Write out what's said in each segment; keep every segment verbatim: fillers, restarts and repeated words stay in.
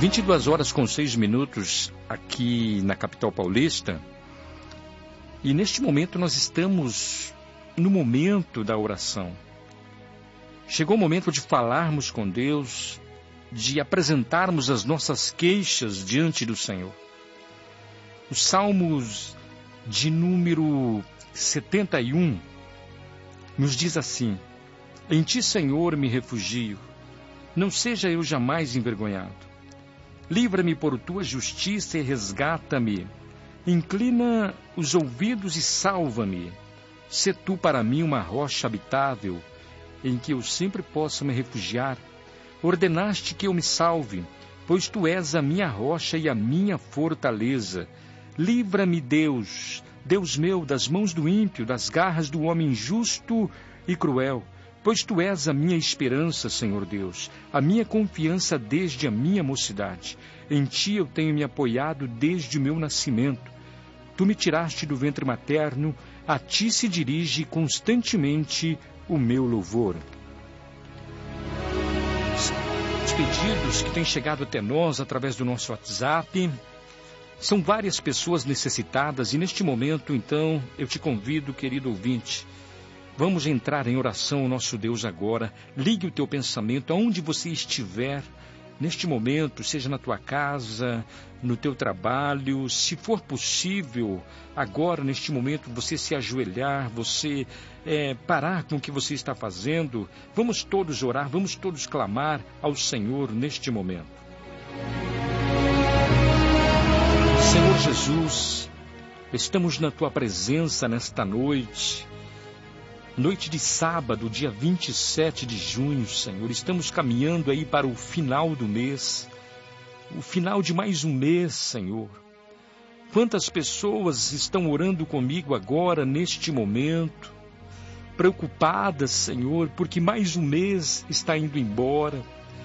vinte e duas horas com seis minutos aqui na capital paulista. E neste momento nós estamos no momento da oração. Chegou o momento de falarmos com Deus, de apresentarmos as nossas queixas diante do Senhor. Os Salmos de número setenta e um nos diz assim: em ti, Senhor, me refugio, não seja eu jamais envergonhado. Livra-me por tua justiça e resgata-me. Inclina os ouvidos e salva-me. Sê tu para mim uma rocha habitável, em que eu sempre possa me refugiar. Ordenaste que eu me salve, pois tu és a minha rocha e a minha fortaleza. Livra-me, Deus, Deus meu, das mãos do ímpio, das garras do homem injusto e cruel. Pois tu és a minha esperança, Senhor Deus, a minha confiança desde a minha mocidade. Em ti eu tenho me apoiado desde o meu nascimento. Tu me tiraste do ventre materno, a ti se dirige constantemente o meu louvor. Os pedidos que têm chegado até nós através do nosso WhatsApp, são várias pessoas necessitadas e neste momento, então, eu te convido, querido ouvinte, vamos entrar em oração ao nosso Deus agora. Ligue o teu pensamento aonde você estiver neste momento, seja na tua casa, no teu trabalho, se for possível, agora neste momento você se ajoelhar, você é, parar com o que você está fazendo. Vamos todos orar, vamos todos clamar ao Senhor neste momento. Senhor Jesus, estamos na tua presença nesta noite. Noite de sábado, dia vinte e sete de junho, Senhor. Estamos caminhando aí para o final do mês. O final de mais um mês, Senhor. Quantas pessoas estão orando comigo agora, neste momento, preocupadas, Senhor, porque mais um mês está indo embora.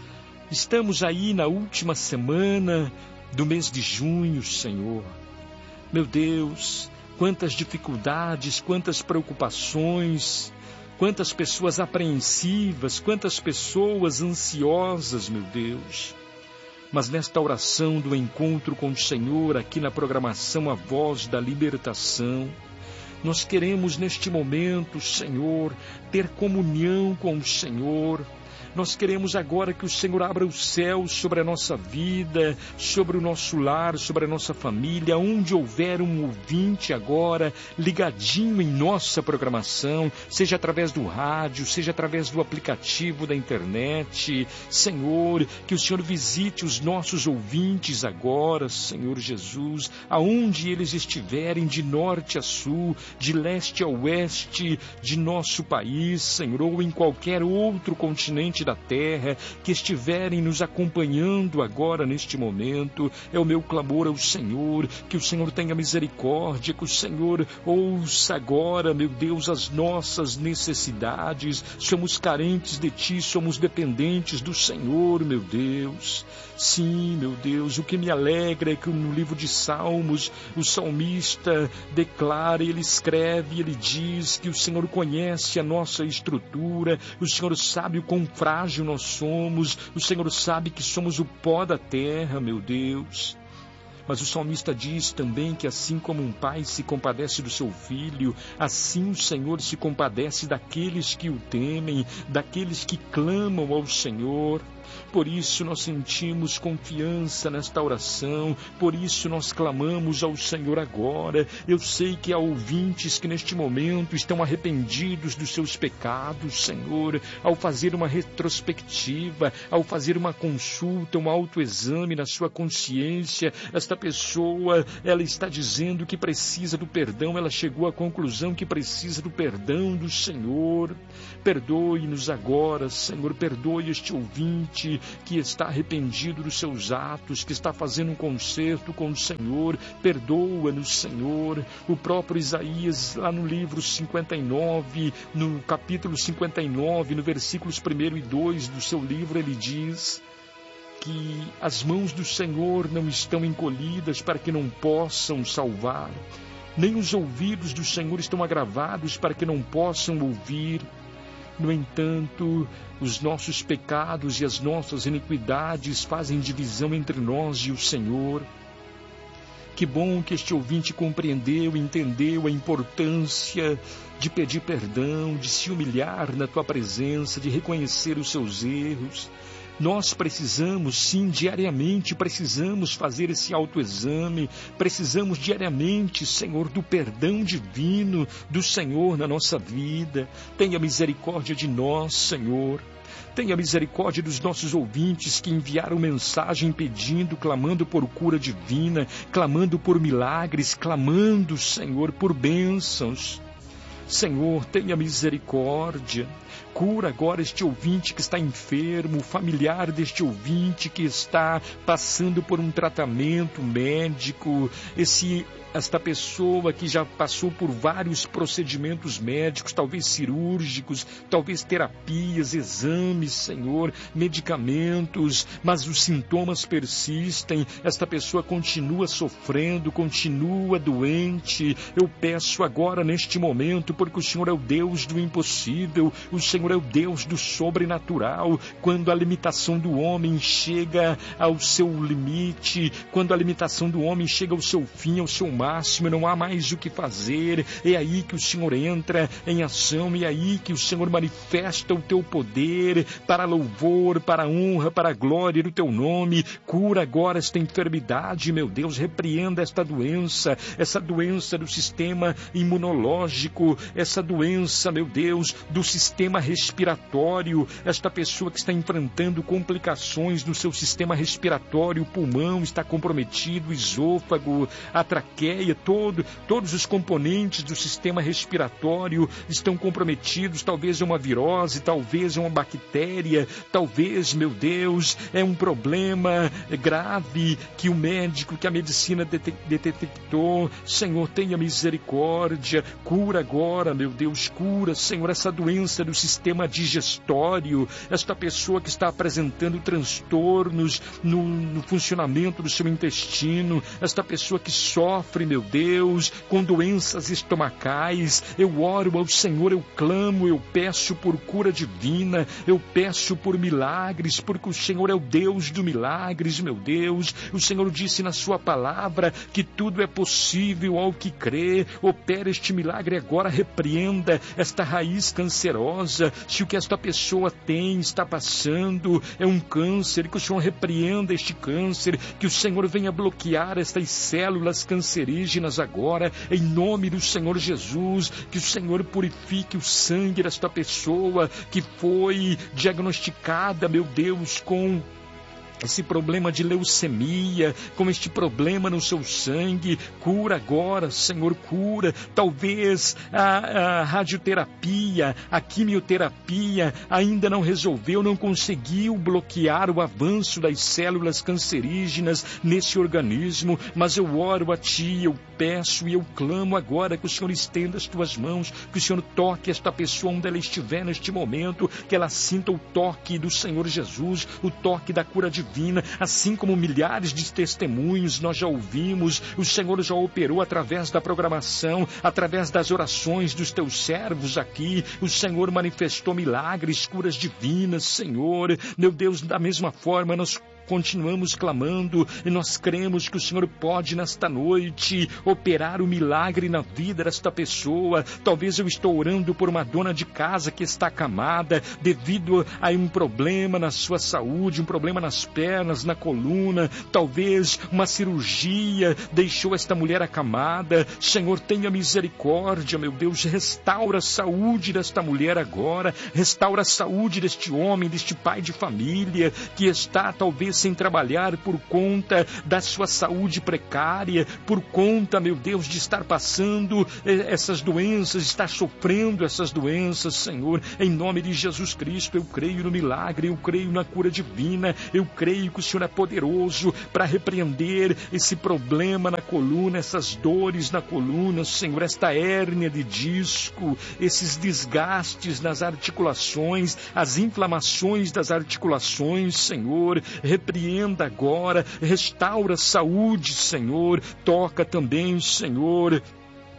Estamos aí na última semana do mês de junho, Senhor. Meu Deus, quantas dificuldades, quantas preocupações, quantas pessoas apreensivas, quantas pessoas ansiosas, meu Deus. Mas nesta oração do encontro com o Senhor, aqui na programação A Voz da Libertação, nós queremos neste momento, Senhor, ter comunhão com o Senhor. Nós queremos agora que o Senhor abra os céus sobre a nossa vida, sobre o nosso lar, sobre a nossa família, onde houver um ouvinte agora ligadinho em nossa programação, seja através do rádio, seja através do aplicativo da internet. Senhor, que o Senhor visite os nossos ouvintes agora, Senhor Jesus, aonde eles estiverem, de norte a sul, de leste a oeste de nosso país, Senhor, ou em qualquer outro continente da terra, que estiverem nos acompanhando agora neste momento. É o meu clamor ao Senhor, que o Senhor tenha misericórdia, que o Senhor ouça agora, meu Deus, as nossas necessidades. Somos carentes de Ti, somos dependentes do Senhor, meu Deus. Sim, meu Deus, o que me alegra é que no livro de Salmos, o salmista declara, ele escreve, ele diz que o Senhor conhece a nossa estrutura, o Senhor sabe o quão frágil nós somos, o Senhor sabe que somos o pó da terra, meu Deus. Mas o salmista diz também que assim como um pai se compadece do seu filho, assim o Senhor se compadece daqueles que o temem, daqueles que clamam ao Senhor. Por isso nós sentimos confiança nesta oração, por isso nós clamamos ao Senhor agora. Eu sei que há ouvintes que neste momento estão arrependidos dos seus pecados, Senhor, ao fazer uma retrospectiva, ao fazer uma consulta, um autoexame na sua consciência. Esta pessoa, ela está dizendo que precisa do perdão, ela chegou à conclusão que precisa do perdão do Senhor. Perdoe-nos agora, Senhor, perdoe este ouvinte que está arrependido dos seus atos, que está fazendo um concerto com o Senhor. Perdoa-nos, Senhor. O próprio Isaías, lá no livro cinquenta e nove, no capítulo cinquenta e nove, no versículos um e dois do seu livro, ele diz que as mãos do Senhor não estão encolhidas para que não possam salvar, nem os ouvidos do Senhor estão agravados para que não possam ouvir. No entanto, os nossos pecados e as nossas iniquidades fazem divisão entre nós e o Senhor. Que bom que este ouvinte compreendeu, entendeu a importância de pedir perdão, de se humilhar na tua presença, de reconhecer os seus erros. Nós precisamos, sim, diariamente, precisamos fazer esse autoexame, precisamos diariamente, Senhor, do perdão divino do Senhor na nossa vida. Tenha misericórdia de nós, Senhor. Tenha misericórdia dos nossos ouvintes que enviaram mensagem pedindo, clamando por cura divina, clamando por milagres, clamando, Senhor, por bênçãos. Senhor, tenha misericórdia. Cura agora este ouvinte que está enfermo, o familiar deste ouvinte que está passando por um tratamento médico, esse esta pessoa que já passou por vários procedimentos médicos, talvez cirúrgicos, talvez terapias, exames, Senhor, medicamentos, mas os sintomas persistem, esta pessoa continua sofrendo, continua doente. Eu peço agora neste momento, porque o Senhor é o Deus do impossível, o Senhor é o Deus do sobrenatural. Quando a limitação do homem chega ao seu limite, quando a limitação do homem chega ao seu fim, ao seu máximo, não há mais o que fazer, é aí que o Senhor entra em ação, é aí que o Senhor manifesta o teu poder para louvor, para honra, para a glória do teu nome. Cura agora esta enfermidade, meu Deus, repreenda esta doença, essa doença do sistema imunológico, essa doença, meu Deus, do sistema respiratório, esta pessoa que está enfrentando complicações no seu sistema respiratório, o pulmão está comprometido, o esôfago, a traqueia, todo, todos os componentes do sistema respiratório estão comprometidos, talvez é uma virose, talvez é uma bactéria, talvez, meu Deus, é um problema grave que o médico, que a medicina detectou. Senhor, tenha misericórdia, cura agora, meu Deus, cura, Senhor, essa doença do sistema digestório, esta pessoa que está apresentando transtornos no, no funcionamento do seu intestino, esta pessoa que sofre, meu Deus, com doenças estomacais. Eu oro ao Senhor, eu clamo, eu peço por cura divina, eu peço por milagres, porque o Senhor é o Deus dos milagres, meu Deus. O Senhor disse na sua palavra que tudo é possível ao que crê. Opera este milagre agora, repreenda esta raiz cancerosa. Se o que esta pessoa tem, está passando, é um câncer, que o Senhor repreenda este câncer, que o Senhor venha bloquear estas células cancerígenas agora, em nome do Senhor Jesus, que o Senhor purifique o sangue desta pessoa que foi diagnosticada, meu Deus, com esse problema de leucemia, com este problema no seu sangue. Cura agora, Senhor, cura. Talvez a, a radioterapia, a quimioterapia ainda não resolveu, não conseguiu bloquear o avanço das células cancerígenas nesse organismo, mas eu oro a Ti, eu peço e eu clamo agora que o Senhor estenda as Tuas mãos, que o Senhor toque esta pessoa onde ela estiver neste momento, que ela sinta o toque do Senhor Jesus, o toque da cura divina. Divina, assim como milhares de testemunhos nós já ouvimos, o Senhor já operou através da programação, através das orações dos teus servos aqui, o Senhor manifestou milagres, curas divinas, Senhor, meu Deus, da mesma forma nós continuamos clamando e nós cremos que o Senhor pode nesta noite operar o milagre na vida desta pessoa. Talvez eu estou orando por uma dona de casa que está acamada devido a um problema na sua saúde, um problema nas pernas, na coluna, talvez uma cirurgia deixou esta mulher acamada. Senhor, tenha misericórdia, meu Deus, restaura a saúde desta mulher agora, restaura a saúde deste homem, deste pai de família que está talvez sem trabalhar por conta da sua saúde precária, por conta, meu Deus, de estar passando essas doenças, estar sofrendo essas doenças, Senhor. Em nome de Jesus Cristo, eu creio no milagre, eu creio na cura divina, eu creio que o Senhor é poderoso para repreender esse problema na coluna, essas dores na coluna, Senhor, esta hérnia de disco, esses desgastes nas articulações, as inflamações das articulações, Senhor, repreenda agora, restaura a saúde, Senhor, toca também, Senhor,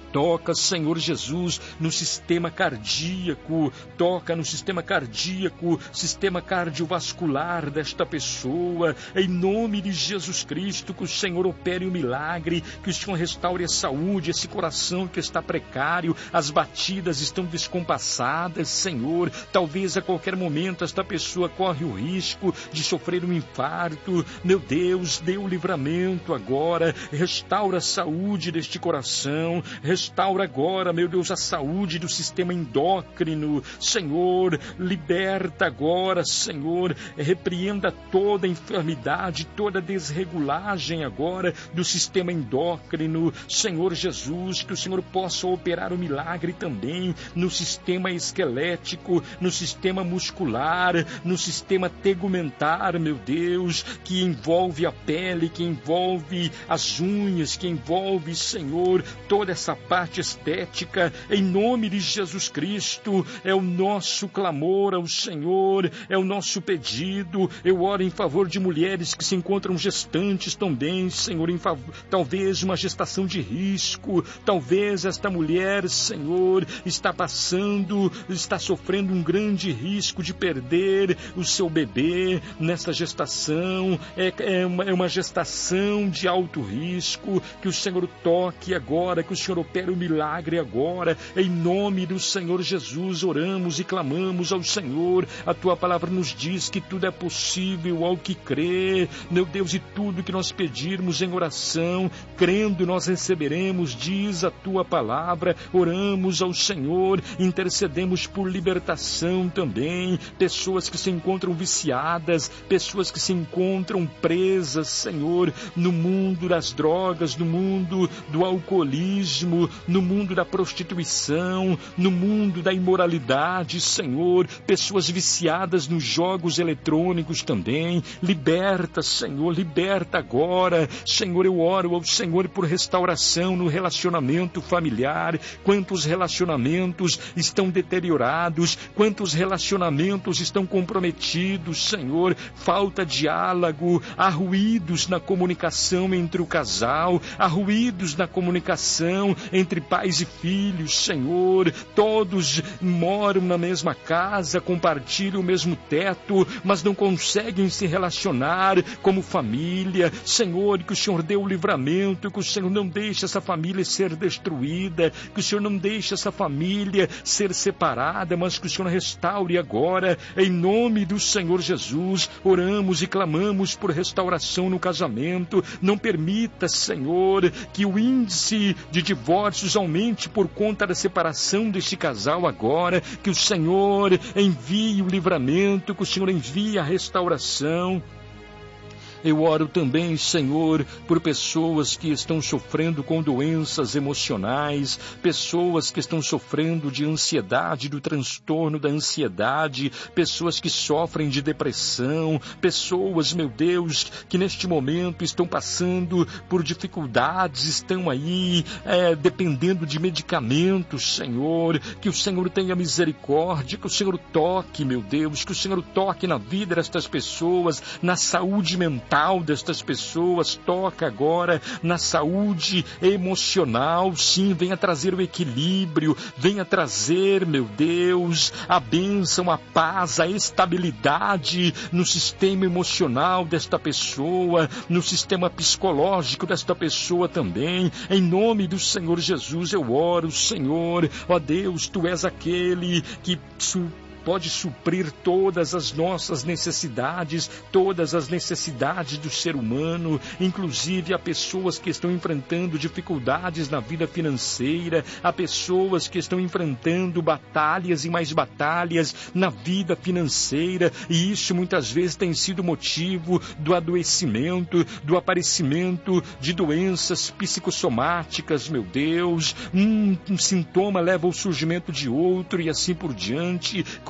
Toca, Senhor Jesus, no sistema cardíaco, toca no sistema cardíaco, sistema cardiovascular desta pessoa, em nome de Jesus Cristo, que o Senhor opere o milagre, que o Senhor restaure a saúde, esse coração que está precário, as batidas estão descompassadas, Senhor, talvez a qualquer momento esta pessoa corre o risco de sofrer um infarto. Meu Deus, dê o livramento agora, restaura a saúde deste coração, restaura agora, meu Deus, a saúde do sistema endócrino, Senhor, liberta agora, Senhor, repreenda toda enfermidade, toda desregulagem agora do sistema endócrino, Senhor Jesus, que o Senhor possa operar o milagre também no sistema esquelético, no sistema muscular, no sistema tegumentar, meu Deus, que envolve a pele, que envolve as unhas, que envolve, Senhor, toda essa parte estética, em nome de Jesus Cristo, é o nosso clamor ao Senhor, é o nosso pedido. Eu oro em favor de mulheres que se encontram gestantes também, Senhor, em favor, talvez uma gestação de risco, talvez esta mulher, Senhor, está passando, está sofrendo um grande risco de perder o seu bebê nessa gestação, é, é, uma, é uma gestação de alto risco, que o Senhor toque agora, que o Senhor opere o milagre agora, em nome do Senhor Jesus, oramos e clamamos ao Senhor. A tua palavra nos diz que tudo é possível ao que crê, meu Deus, e tudo que nós pedirmos em oração, crendo, nós receberemos, diz a tua palavra. Oramos ao Senhor, intercedemos por libertação também, pessoas que se encontram viciadas, pessoas que se encontram presas, Senhor, no mundo das drogas, no mundo do alcoolismo, no mundo da prostituição, no mundo da imoralidade, Senhor, pessoas viciadas nos jogos eletrônicos também. Liberta, Senhor, liberta agora, Senhor. Eu oro ao Senhor por restauração no relacionamento familiar. Quantos relacionamentos estão deteriorados, quantos relacionamentos estão comprometidos, Senhor, falta diálogo, há ruídos na comunicação entre o casal, há ruídos na comunicação entre pais e filhos, Senhor, todos moram na mesma casa, compartilham o mesmo teto, mas não conseguem se relacionar como família, Senhor, que o Senhor dê o livramento, que o Senhor não deixe essa família ser destruída, que o Senhor não deixe essa família ser separada, mas que o Senhor restaure agora, em nome do Senhor Jesus. Oramos e clamamos por restauração no casamento. Não permita, Senhor, que o índice de divórcios aumente por conta da separação deste casal agora, que o Senhor envie o livramento, que o Senhor envie a restauração. Eu oro também, Senhor, por pessoas que estão sofrendo com doenças emocionais, pessoas que estão sofrendo de ansiedade, do transtorno da ansiedade, pessoas que sofrem de depressão, pessoas, meu Deus, que neste momento estão passando por dificuldades, estão aí é, dependendo de medicamentos, Senhor, que o Senhor tenha misericórdia, que o Senhor toque, meu Deus, que o Senhor toque na vida destas pessoas, na saúde mental destas pessoas, toca agora na saúde emocional, sim, venha trazer o equilíbrio, venha trazer, meu Deus, a bênção, a paz, a estabilidade no sistema emocional desta pessoa, no sistema psicológico desta pessoa também, em nome do Senhor Jesus eu oro, Senhor, ó Deus, Tu és aquele que pode suprir todas as nossas necessidades, todas as necessidades do ser humano, inclusive há pessoas que estão enfrentando dificuldades na vida financeira, há pessoas que estão enfrentando batalhas e mais batalhas na vida financeira, e isso muitas vezes tem sido motivo do adoecimento, do aparecimento de doenças psicossomáticas, meu Deus, um, um sintoma leva ao surgimento de outro e assim por diante.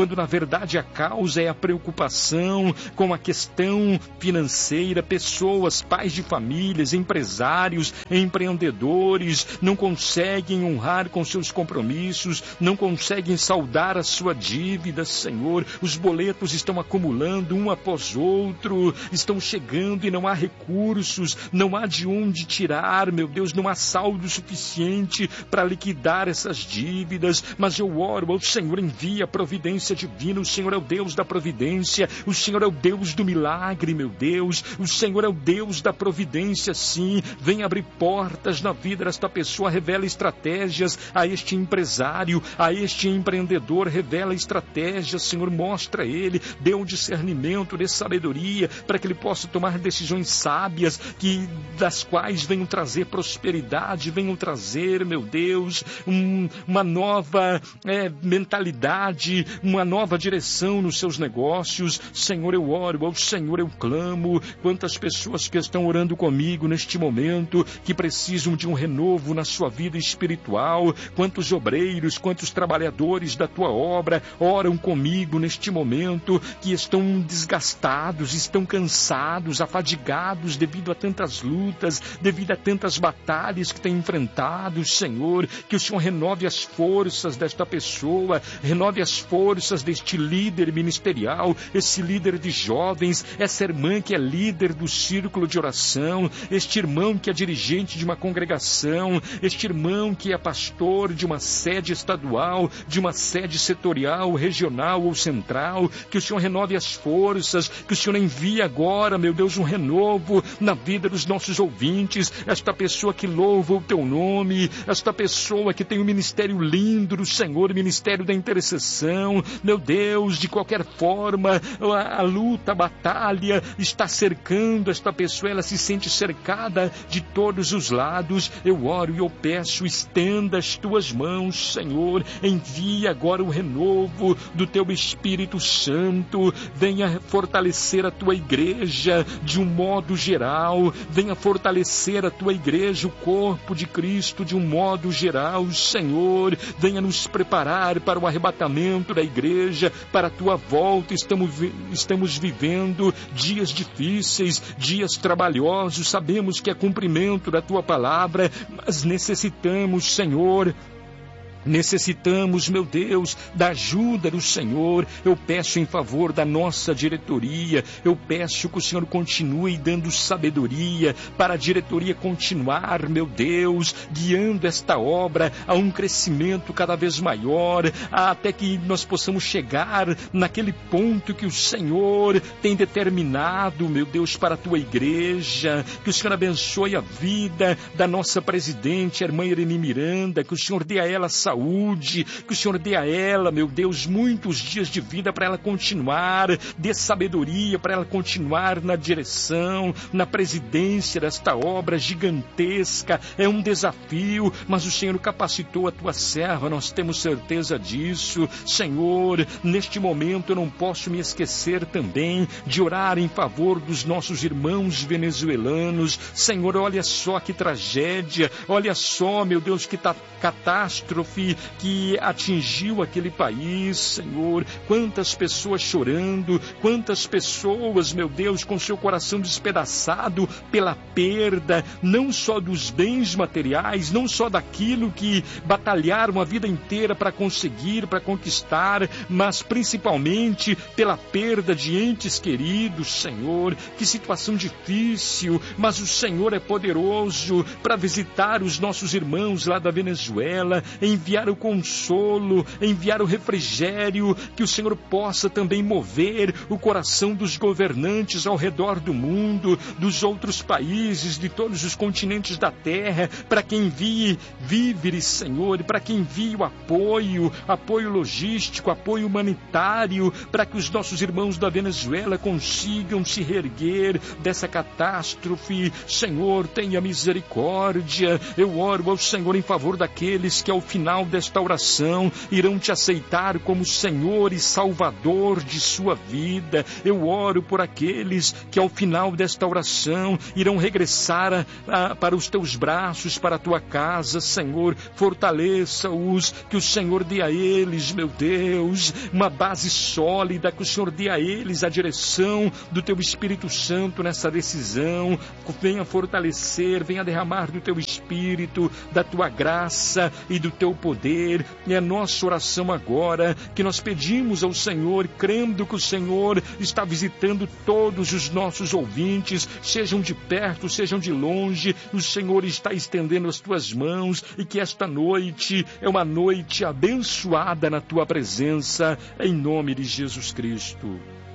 quando na verdade a causa é a preocupação com a questão financeira. Pessoas, pais de famílias, empresários, empreendedores, não conseguem honrar com seus compromissos, não conseguem saldar a sua dívida, Senhor. Os boletos estão acumulando um após outro, estão chegando e não há recursos, não há de onde tirar, meu Deus, não há saldo suficiente para liquidar essas dívidas. Mas eu oro ao Senhor, envia a providência divina. O Senhor é o Deus da providência, o Senhor é o Deus do milagre, meu Deus, o Senhor é o Deus da providência, sim. Vem abrir portas na vida desta pessoa, revela estratégias a este empresário, a este empreendedor, revela estratégias, Senhor, mostra a ele, dê um discernimento, dê sabedoria, para que ele possa tomar decisões sábias, que, das quais venham trazer prosperidade, venham trazer, meu Deus, um, uma nova é, mentalidade, uma nova direção nos seus negócios. Senhor, eu oro, ao Senhor eu clamo. Quantas pessoas que estão orando comigo neste momento, que precisam de um renovo na sua vida espiritual, quantos obreiros, quantos trabalhadores da tua obra oram comigo neste momento, que estão desgastados, estão cansados, afadigados devido a tantas lutas, devido a tantas batalhas que têm enfrentado. Senhor, que o Senhor renove as forças desta pessoa, renove as forças deste líder ministerial, esse líder de jovens, essa irmã que é líder do círculo de oração, este irmão que é dirigente de uma congregação, este irmão que é pastor de uma sede estadual, de uma sede setorial, regional ou central. Que o Senhor renove as forças, que o Senhor envie agora, meu Deus, um renovo na vida dos nossos ouvintes, esta pessoa que louva o teu nome, esta pessoa que tem um ministério lindo do Senhor, ministério da intercessão. Meu Deus, de qualquer forma, a, a luta, a batalha está cercando esta pessoa, ela se sente cercada de todos os lados. Eu oro e eu peço, estenda as tuas mãos, Senhor, envia agora o renovo do teu Espírito Santo, venha fortalecer a tua igreja de um modo geral, venha fortalecer a tua igreja, o corpo de Cristo de um modo geral, Senhor, venha nos preparar para o arrebatamento da igreja, para a tua volta. Estamos, estamos vivendo dias difíceis, dias trabalhosos, sabemos que é cumprimento da tua palavra, mas necessitamos, Senhor, necessitamos, meu Deus, da ajuda do Senhor. Eu peço em favor da nossa diretoria, eu peço que o Senhor continue dando sabedoria para a diretoria continuar, meu Deus, guiando esta obra a um crescimento cada vez maior, até que nós possamos chegar naquele ponto que o Senhor tem determinado, meu Deus, para a tua igreja. Que o Senhor abençoe a vida da nossa presidente, a irmã Irene Miranda, que o Senhor dê a ela saúde, Saúde, que o Senhor dê a ela, meu Deus, muitos dias de vida para ela continuar, dê sabedoria para ela continuar na direção, na presidência desta obra gigantesca. É um desafio, mas o Senhor capacitou a tua serva, nós temos certeza disso. Senhor, neste momento eu não posso me esquecer também de orar em favor dos nossos irmãos venezuelanos. Senhor, olha só que tragédia, olha só, meu Deus, que ta- catástrofe que atingiu aquele país, Senhor. Quantas pessoas chorando, quantas pessoas, meu Deus, com seu coração despedaçado pela perda, não só dos bens materiais, não só daquilo que batalharam a vida inteira para conseguir, para conquistar, mas principalmente pela perda de entes queridos, Senhor. Que situação difícil, mas o Senhor é poderoso para visitar os nossos irmãos lá da Venezuela, enviar o consolo, enviar o refrigério, que o Senhor possa também mover o coração dos governantes ao redor do mundo, dos outros países, de todos os continentes da terra, para que envie víveres, Senhor, para que envie o apoio, apoio logístico, apoio humanitário, para que os nossos irmãos da Venezuela consigam se reerguer dessa catástrofe. Senhor, tenha misericórdia. Eu oro ao Senhor em favor daqueles que ao final desta oração irão te aceitar como Senhor e Salvador de sua vida. Eu oro por aqueles que ao final desta oração irão regressar a, a, para os teus braços, para a tua casa, Senhor. Fortaleça-os, que o Senhor dê a eles, meu Deus, uma base sólida, que o Senhor dê a eles a direção do teu Espírito Santo nessa decisão. Venha fortalecer, venha derramar do teu Espírito, da tua graça e do teu poder. E é nossa oração agora, que nós pedimos ao Senhor, crendo que o Senhor está visitando todos os nossos ouvintes, sejam de perto, sejam de longe. O Senhor está estendendo as tuas mãos e que esta noite é uma noite abençoada na tua presença, em nome de Jesus Cristo.